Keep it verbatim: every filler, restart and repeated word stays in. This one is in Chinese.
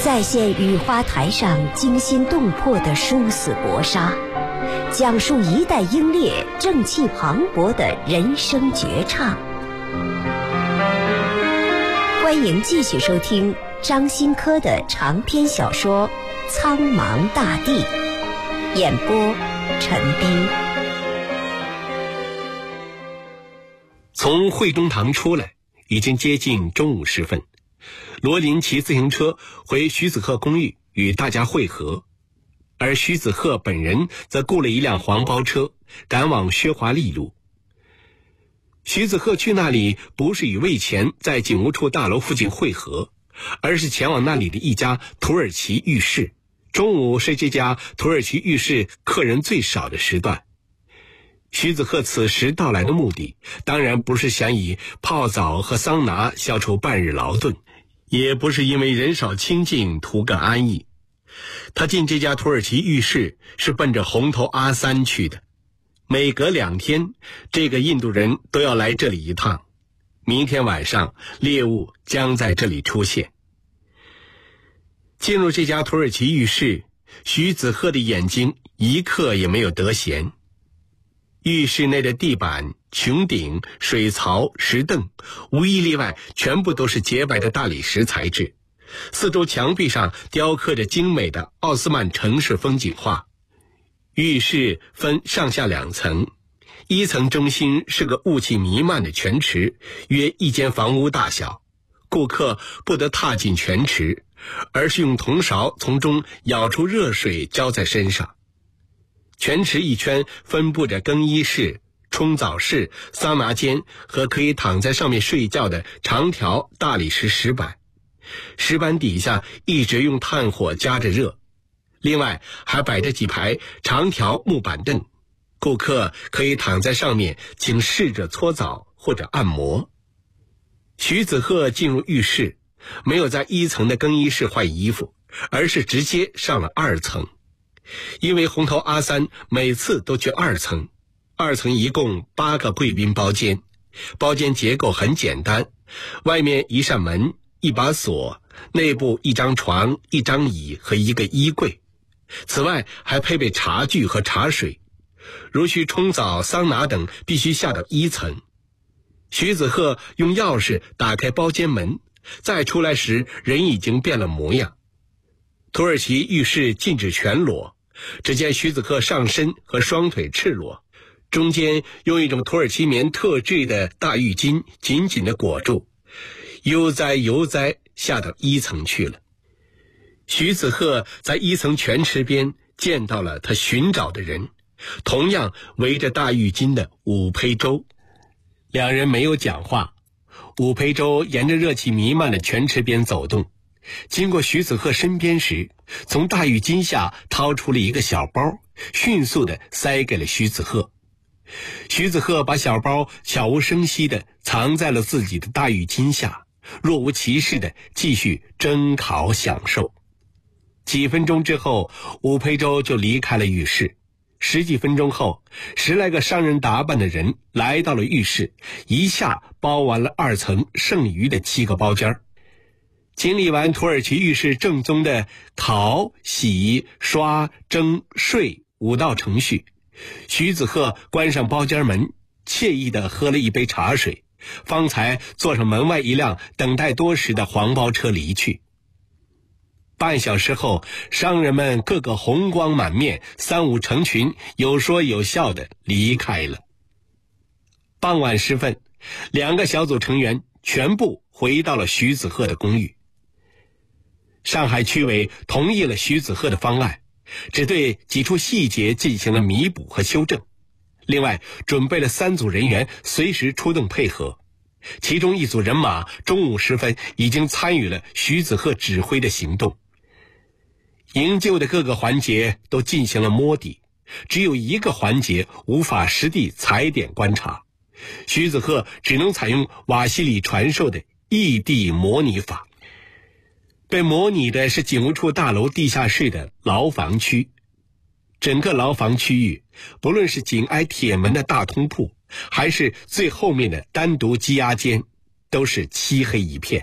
再现雨花台上惊心动魄的殊死搏杀，讲述一代英烈正气磅礴的人生绝唱。欢迎继续收听张新科的长篇小说《苍茫大地》，演播陈斌。 从会中堂出来，已经接近中午时分。罗林骑自行车回徐子鹤公寓与大家会合，而徐子鹤本人则雇了一辆黄包车赶往薛华丽路。徐子鹤去那里不是与魏乾在警务处大楼附近会合，而是前往那里的一家土耳其浴室。中午是这家土耳其浴室客人最少的时段。徐子鹤此时到来的目的，当然不是想以泡澡和桑拿消除半日劳顿，也不是因为人少清静图个安逸。他进这家土耳其浴室是奔着红头阿三去的。每隔两天，这个印度人都要来这里一趟。明天晚上，猎物将在这里出现。进入这家土耳其浴室，徐子鹤的眼睛一刻也没有得闲。浴室内的地板、穹顶、水槽、石凳，无一例外全部都是洁白的大理石材质。四周墙壁上雕刻着精美的奥斯曼城市风景画。浴室分上下两层，一层中心是个雾气弥漫的泉池，约一间房屋大小。顾客不得踏进泉池，而是用铜勺从中舀出热水浇在身上。泉池一圈分布着更衣室、冲澡室、桑拿间和可以躺在上面睡觉的长条大理石石板，石板底下一直用炭火加着热。另外还摆着几排长条木板凳，顾客可以躺在上面请侍者搓澡或者按摩。徐子鹤进入浴室，没有在一层的更衣室换衣服，而是直接上了二层。因为红头阿三每次都去二层，二层一共八个贵宾包间，包间结构很简单，外面一扇门，一把锁，内部一张床、一张椅和一个衣柜。此外还配备茶具和茶水，如需冲澡、桑拿等必须下到一层。徐子鹤用钥匙打开包间门，再出来时人已经变了模样。土耳其浴室禁止全裸，只见徐子鹤上身和双腿赤裸，中间用一种土耳其棉特制的大浴巾紧紧地裹住，悠哉悠哉下到一层去了。徐子鹤在一层泉池边见到了他寻找的人，同样围着大浴巾的武培洲。两人没有讲话，武培洲沿着热气弥漫的泉池边走动，经过徐子鹤身边时，从大浴巾下掏出了一个小包，迅速地塞给了徐子鹤。徐子鹤把小包悄无声息地藏在了自己的大浴巾下，若无其事地继续蒸烤享受。几分钟之后，武培洲就离开了浴室。十几分钟后，十来个商人打扮的人来到了浴室，一下包完了二层剩余的七个包间。经历完土耳其浴室正宗的烤、洗、刷、蒸、睡五道程序，徐子鹤关上包间门，惬意地喝了一杯茶水，方才坐上门外一辆等待多时的黄包车离去。半小时后，商人们个个红光满面，三五成群，有说有笑地离开了。傍晚时分，两个小组成员全部回到了徐子鹤的公寓。上海区委同意了徐子鹤的方案，只对几处细节进行了弥补和修正。另外准备了三组人员随时出动配合，其中一组人马中午时分已经参与了徐子鹤指挥的行动。营救的各个环节都进行了摸底，只有一个环节无法实地踩点观察，徐子鹤只能采用瓦西里传授的异地模拟法。被模拟的是警务处大楼地下室的牢房区。整个牢房区域，不论是紧挨铁门的大通铺，还是最后面的单独羁押间，都是漆黑一片。